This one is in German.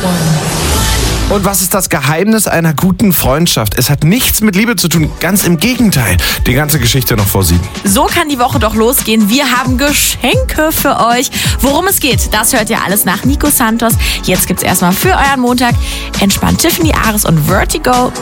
Und was ist das Geheimnis einer guten Freundschaft? Es hat nichts mit Liebe zu tun, ganz im Gegenteil. Die ganze Geschichte noch vor 7. So kann die Woche doch losgehen. Wir haben Geschenke für euch. Worum es geht, das hört ihr alles nach Nico Santos. Jetzt gibt's erstmal für euren Montag entspannt Tiffany Ares und Vertigo.